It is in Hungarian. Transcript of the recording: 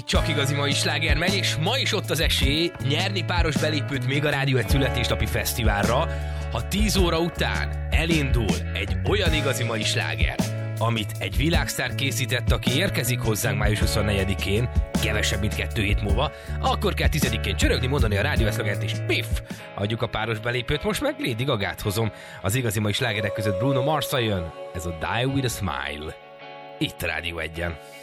Csak igazi mai sláger megy, és ma is ott az esély nyerni páros belépőt még a Rádió egy születésnapi fesztiválra, ha 10 óra után elindul egy olyan igazi mai sláger, amit egy világsztár készített, aki érkezik hozzánk május 24-én, kevesebb, mint 2 hét múlva, akkor kell 10-én csörögni, mondani a rádióeszlogent, és piff! Adjuk a páros belépőt, most meg Lady Gagát hozom. Az igazi mai slágerek között Bruno Mars jön, ez a Die With A Smile. Itt a Rádió 1-en.